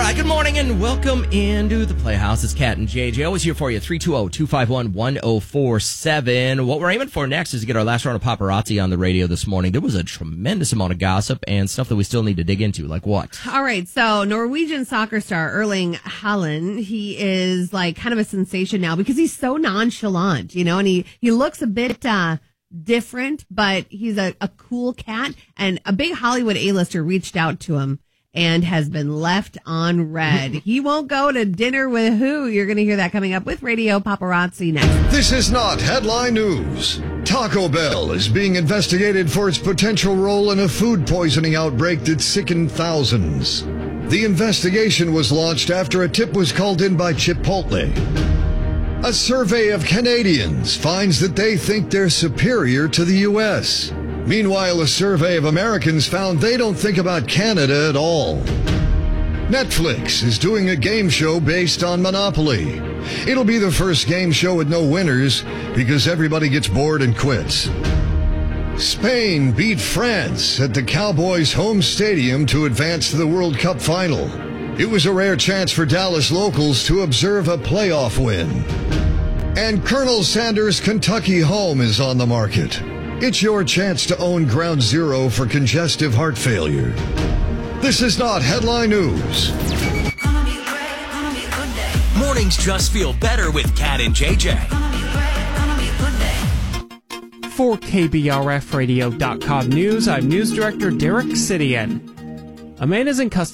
right, good morning and welcome into the Playhouse. It's Cat and JJ. Always here for you, 320-251-1047. What we're aiming for next is to get our last round of paparazzi on the radio this morning. There was a tremendous amount of gossip and stuff that we still need to dig into. Like what? All right, so Norwegian soccer star Erling Haaland, he is like kind of a sensation now because he's so nonchalant, and he looks a bit different, but he's a cool cat. And a big Hollywood A-lister reached out to him and has been left on red. He won't go to dinner with who? You're going to hear that coming up with Radio Paparazzi next. This is not headline news. Taco Bell is being investigated for its potential role in a food poisoning outbreak that sickened thousands. The investigation was launched after a tip was called in by Chipotle. A survey of Canadians finds that they think they're superior to the U.S. Meanwhile, a survey of Americans found they don't think about Canada at all. Netflix is doing a game show based on Monopoly. It'll be the first game show with no winners because everybody gets bored and quits. Spain beat France at the Cowboys' home stadium to advance to the World Cup final. It was a rare chance for Dallas locals to observe a playoff win. And Colonel Sanders' Kentucky home is on the market. It's your chance to own ground zero for congestive heart failure. This is not headline news. Mornings just feel better with Cat and JJ. For KBRFradio.com News, I'm News Director Derek Sidian. A man is in custody